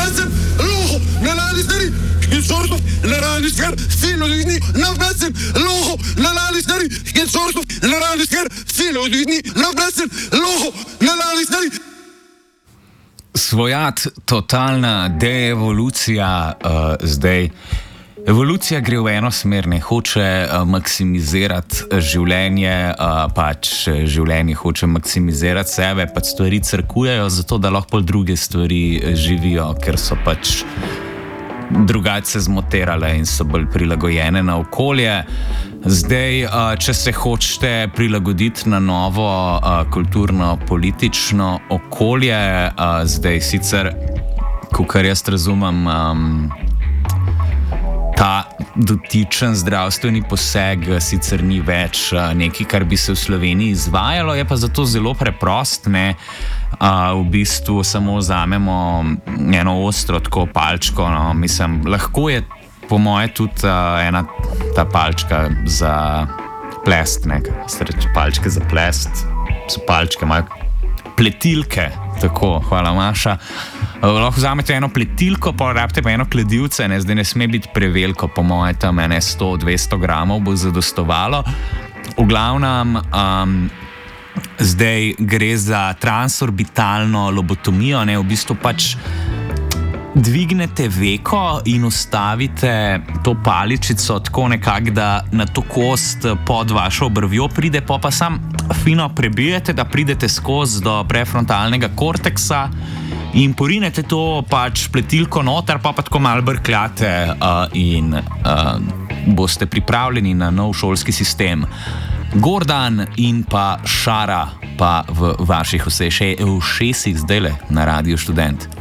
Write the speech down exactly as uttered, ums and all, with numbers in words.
نبسم الأخو نلالستري ينصرتو نلالستر فيلو ديني نبسم الأخو نلالستري ينصرتو نلالستر فيلو ديني نبسم الأخو نلالستري. Svojat, totalna deevolucija uh, zdaj. Evolucija gre v eno smer, ne hoče uh, maksimizirati življenje, uh, pač življenje hoče maksimizirati sebe, pač stvari crkujejo, zato da lahko druge stvari živijo, ker so pač drugače zmoterale in so bolj prilagojene na okolje. Zdaj, uh, če se hočete prilagoditi na novo uh, kulturno-politično okolje, uh, zdaj sicer, kakor jaz razumem, um, ta dotičen zdravstveni poseg sicer ni več uh, nekaj, kar bi se v Sloveniji izvajalo, je pa zato zelo preprost, ne? Uh, v bistvu samo vzamemo eno ostro tako palčko, no? Mislim, lahko je po moje tudi uh, ena ta palčka za plest, ne, se reče palčke za plest, so palčke, imajo pletilke, tako, hvala Maša. Uh, lahko vzamete eno pletilko, pa rabite pa eno kladivce, ne, zdaj ne sme biti preveliko, po moje tam ene sto do dvesto gramov bo zadostovalo. V glavnem, um, zdaj gre za transorbitalno lobotomijo, ne, v bistvu pač dvignete veko in ustavite to paličico tako nekako, da na to kost pod vašo obrvjo pride, pa pa sam fino prebijete, da pridete skozi do prefrontalnega korteksa in porinete to pač pletilko noter, pa pa tako malo brkljate uh, in uh, boste pripravljeni na nov šolski sistem. Gordan in pa Šara pa v vaših ušesih zdajle na Radiu Študent.